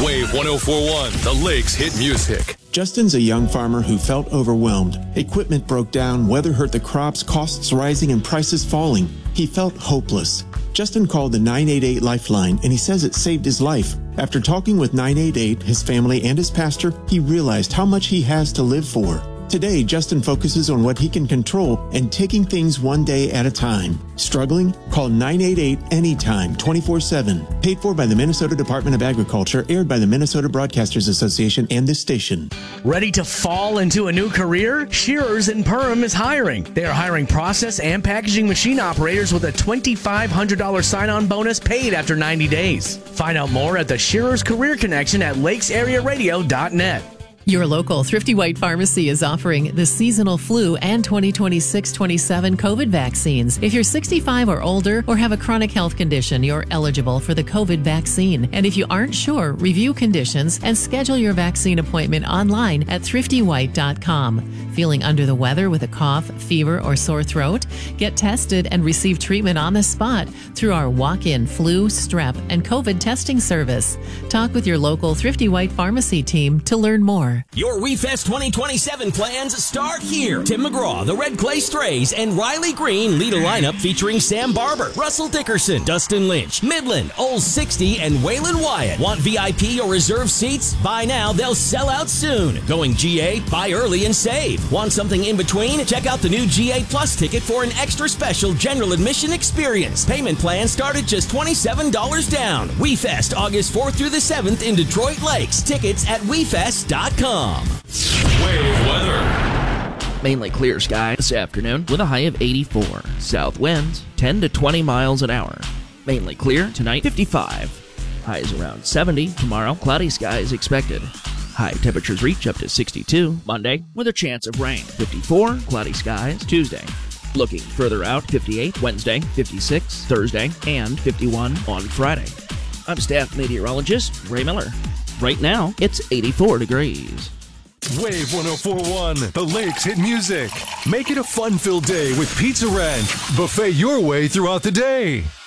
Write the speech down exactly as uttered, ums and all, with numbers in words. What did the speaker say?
Wave one oh four point one, the Lakes hit music. Justin's a young farmer who felt overwhelmed. Equipment broke down, weather hurt the crops, costs rising, and prices falling. He felt hopeless. Justin called the nine eight eight Lifeline, and he says it saved his life. After talking with nine eight eight, his family, and his pastor, he realized how much he has to live for. Today, Justin focuses on what he can control and taking things one day at a time. Struggling? Call nine eight eight anytime, twenty-four seven. Paid for by the Minnesota Department of Agriculture, aired by the Minnesota Broadcasters Association and this station. Ready to fall into a new career? Shearers in Perham is hiring. They are hiring process and packaging machine operators with a twenty-five hundred dollars sign-on bonus paid after ninety days. Find out more at the Shearers Career Connection at lakes area radio dot net. Your local Thrifty White Pharmacy is offering the seasonal flu and twenty twenty-six twenty-seven COVID vaccines. If you're sixty-five or older or have a chronic health condition, you're eligible for the COVID vaccine. And if you aren't sure, review conditions and schedule your vaccine appointment online at thrifty white dot com. Feeling under the weather with a cough, fever, or sore throat? Get tested and receive treatment on the spot through our walk-in flu, strep, and COVID testing service. Talk with your local Thrifty White Pharmacy team to learn more. Your WeFest twenty twenty-seven plans start here. Tim McGraw, the Red Clay Strays, and Riley Green lead a lineup featuring Sam Barber, Russell Dickerson, Dustin Lynch, Midland, Old sixty, and Waylon Wyatt. Want V I P or reserve seats? Buy now, they'll sell out soon. Going G A? Buy early and save. Want something in between? Check out the new G A Plus ticket for an extra special general admission experience. Payment plans start at just twenty-seven dollars down. WeFest, August fourth through the seventh in Detroit Lakes. Tickets at we fest dot com. Wave weather. Mainly clear skies this afternoon with a high of eighty-four. South winds ten to twenty miles an hour. Mainly clear tonight, fifty-five. Highs around seventy. Tomorrow, cloudy skies expected. High temperatures reach up to sixty-two. Monday, with a chance of rain. fifty-four, cloudy skies. Tuesday, looking further out, fifty-eight. Wednesday, fifty-six. Thursday, and fifty-one on Friday. I'm staff meteorologist Ray Miller. Right now, it's eighty-four degrees. Wave one oh four point one, the Lakes hit music. Make it a fun-filled day with Pizza Ranch. Buffet your way throughout the day.